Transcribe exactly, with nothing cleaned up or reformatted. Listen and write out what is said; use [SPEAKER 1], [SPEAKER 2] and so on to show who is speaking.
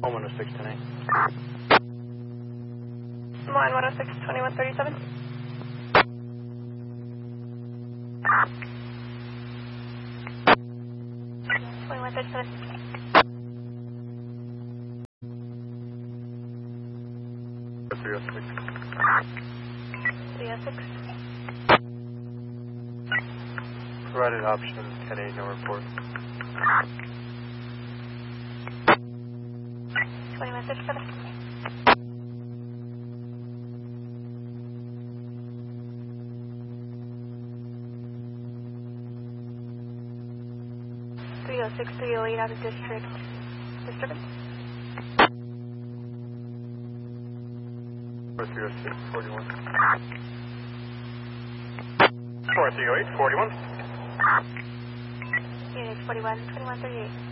[SPEAKER 1] one oh six ten eight.
[SPEAKER 2] Line one oh six, twenty-one thirty-seven. twenty-one thirty-seven.
[SPEAKER 1] three oh six.
[SPEAKER 2] three oh six.
[SPEAKER 1] Provided option ten eight, no report.
[SPEAKER 2] twenty-one thirty-seven. three oh six, three oh eight out of district. Disturbance.
[SPEAKER 1] four three oh six, forty-one. four three oh eight, forty-one.
[SPEAKER 2] Unit forty-one, twenty-one thirty-eight.